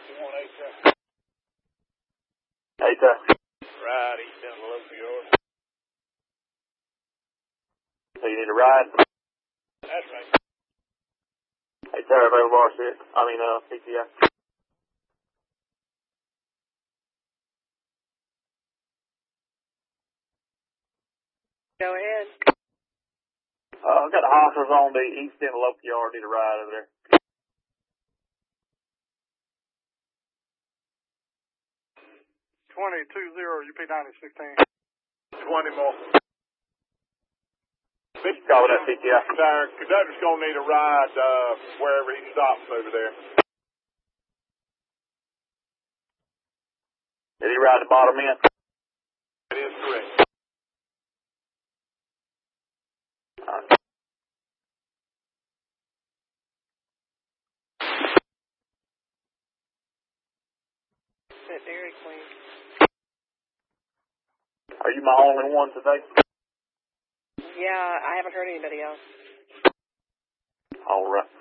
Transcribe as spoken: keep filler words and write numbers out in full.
one eight. Eight, uh. Right, east end of the local yard. So you need a ride? That's right. Hey, sir, available R six. I mean, uh, P T I. Go ahead. Uh, I've got the hostlers on the east end of the local yard. Need a ride over there. twenty two zero, U P ninety sixteen. twenty more. Call that P T I. Sir, conductor's going to need a ride uh, wherever he stops over there. Did he ride the bottom end? That is correct. All right. That Dairy Queen. Are you my only one today? Yeah, I haven't heard anybody else. All right.